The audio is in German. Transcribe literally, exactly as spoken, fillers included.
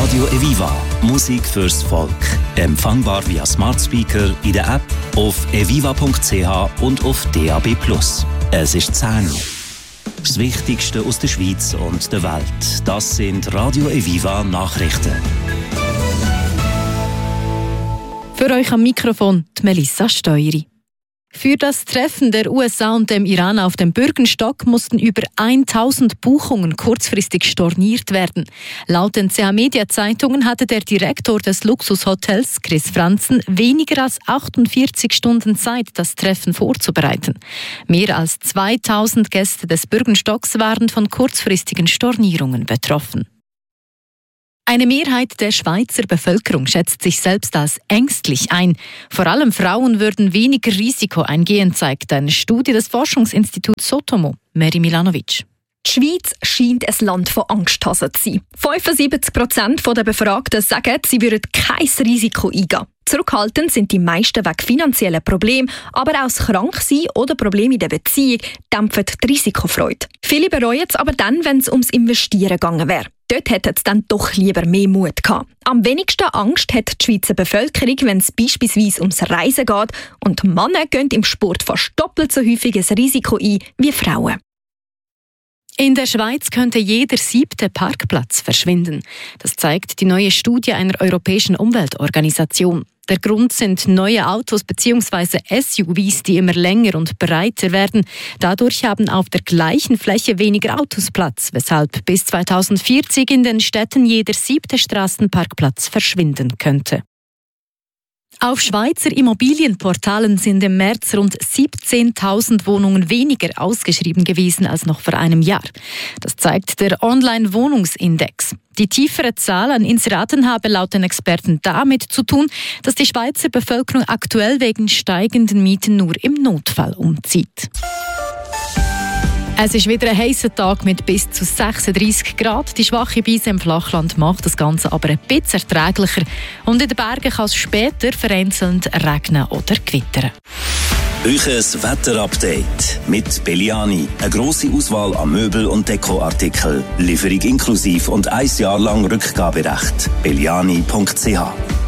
Radio Eviva. Musik fürs Volk. Empfangbar via Smart Speaker in der App, auf eviva punkt c h und auf D A B plus. Es ist zehn Uhr. Das Wichtigste aus der Schweiz und der Welt. Das sind Radio Eviva Nachrichten. Für euch am Mikrofon die Melissa Steueri. Für das Treffen der U S A und dem Iran auf dem Bürgenstock mussten über tausend Buchungen kurzfristig storniert werden. Laut den C H Media Zeitungen hatte der Direktor des Luxushotels, Chris Franzen, weniger als achtundvierzig Stunden Zeit, das Treffen vorzubereiten. Mehr als zweitausend Gäste des Bürgenstocks waren von kurzfristigen Stornierungen betroffen. Eine Mehrheit der Schweizer Bevölkerung schätzt sich selbst als ängstlich ein. Vor allem Frauen würden weniger Risiko eingehen, zeigt eine Studie des Forschungsinstituts Sotomo. Mary Milanovic. Die Schweiz scheint ein Land von Angsthasen zu sein. fünfundsiebzig Prozent der Befragten sagen, sie würden kein Risiko eingehen. Zurückhaltend sind die meisten wegen finanzieller Probleme, aber auch das Kranksein oder Probleme in der Beziehung dämpfen die Risikofreude. Viele bereuen es aber dann, wenn es ums Investieren gegangen wäre. Dort hätten sie dann doch lieber mehr Mut gehabt. Am wenigsten Angst hat die Schweizer Bevölkerung, wenn es beispielsweise ums Reisen geht. Und Männer gehen im Sport fast doppelt so häufig ein Risiko ein wie Frauen. In der Schweiz könnte jeder siebte Parkplatz verschwinden. Das zeigt die neue Studie einer europäischen Umweltorganisation. Der Grund sind neue Autos bzw. S U Vs, die immer länger und breiter werden. Dadurch haben auf der gleichen Fläche weniger Autos Platz, weshalb bis zweitausendvierzig in den Städten jeder siebte Straßenparkplatz verschwinden könnte. Auf Schweizer Immobilienportalen sind im März rund siebzehntausend Wohnungen weniger ausgeschrieben gewesen als noch vor einem Jahr. Das zeigt der Online-Wohnungsindex. Die tiefere Zahl an Inseraten habe laut den Experten damit zu tun, dass die Schweizer Bevölkerung aktuell wegen steigenden Mieten nur im Notfall umzieht. Es ist wieder ein heißer Tag mit bis zu sechsunddreissig Grad. Die schwache Brise im Flachland macht das Ganze aber ein bisschen erträglicher. Und in den Bergen kann es später vereinzelt regnen oder gewittern. Euches Wetterupdate mit Belliani. Eine grosse Auswahl an Möbel- und Dekoartikeln. Lieferung inklusiv und ein Jahr lang Rückgaberecht. belliani punkt c h